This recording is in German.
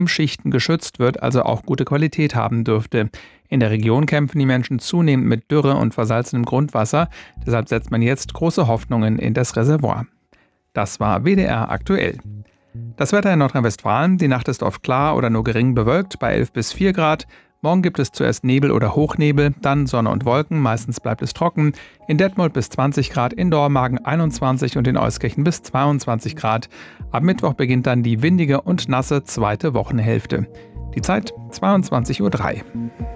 Schichten geschützt wird, also auch gute Qualität haben dürfte. In der Region kämpfen die Menschen zunehmend mit Dürre und versalzenem Grundwasser. Deshalb setzt man jetzt große Hoffnungen in das Reservoir. Das war WDR aktuell. Das Wetter in Nordrhein-Westfalen: Die Nacht ist oft klar oder nur gering bewölkt bei 11 bis 4 Grad. Morgen gibt es zuerst Nebel oder Hochnebel, dann Sonne und Wolken, meistens bleibt es trocken. In Detmold bis 20 Grad, in Dormagen 21 und in Euskirchen bis 22 Grad. Ab Mittwoch beginnt dann die windige und nasse zweite Wochenhälfte. Die Zeit 22:03 Uhr.